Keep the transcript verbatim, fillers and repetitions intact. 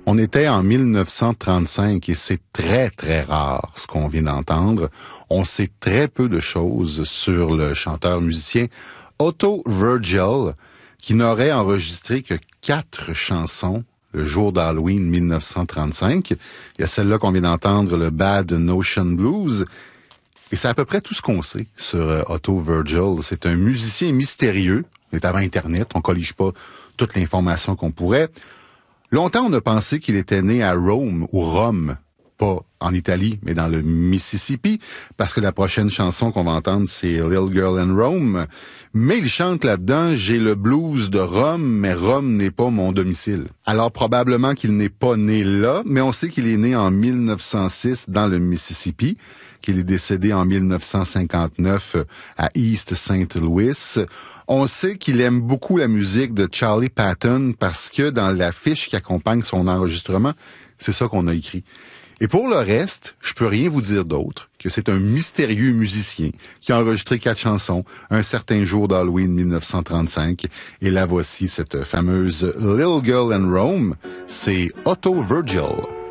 On était en mille neuf cent trente-cinq et c'est très, très rare ce qu'on vient d'entendre. On sait très peu de choses sur le chanteur-musicien Otto Virgil, qui n'aurait enregistré que quatre chansons le jour d'Halloween mille neuf cent trente-cinq. Il y a celle-là qu'on vient d'entendre, le Bad Notion Blues. Et c'est à peu près tout ce qu'on sait sur Otto Virgil. C'est un musicien mystérieux. On est avant Internet, on collige pas toute l'information qu'on pourrait. Longtemps, on a pensé qu'il était né à Rome ou Rome, pas en Italie, mais dans le Mississippi, parce que la prochaine chanson qu'on va entendre, c'est Little Girl in Rome. Mais il chante là-dedans, j'ai le blues de Rome, mais Rome n'est pas mon domicile. Alors probablement qu'il n'est pas né là, mais on sait qu'il est né en mille neuf cent six dans le Mississippi, qu'il est décédé en mille neuf cent cinquante-neuf à East Saint Louis. On sait qu'il aime beaucoup la musique de Charlie Patton parce que dans la fiche qui accompagne son enregistrement, c'est ça qu'on a écrit. Et pour le reste, je peux rien vous dire d'autre que c'est un mystérieux musicien qui a enregistré quatre chansons un certain jour d'Halloween mille neuf cent trente-cinq. Et là voici cette fameuse Little Girl in Rome, c'est Otto Virgil.